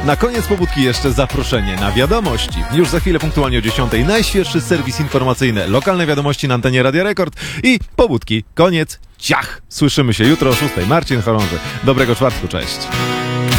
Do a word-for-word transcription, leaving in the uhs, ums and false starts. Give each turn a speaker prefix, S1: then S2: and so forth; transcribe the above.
S1: Na koniec pobudki jeszcze zaproszenie na wiadomości. Już za chwilę punktualnie o dziesiątej najświeższy serwis informacyjny, lokalne wiadomości na antenie Radia Rekord i pobudki. Koniec. Ciach! Słyszymy się jutro o szóstej. Marcin Chorąży. Dobrego czwartku, cześć.